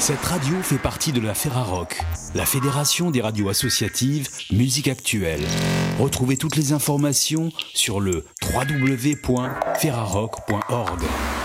Cette radio fait partie de la Ferrarock, la fédération des radios associatives musique actuelle. Retrouvez toutes les informations sur le www.ferrarock.org.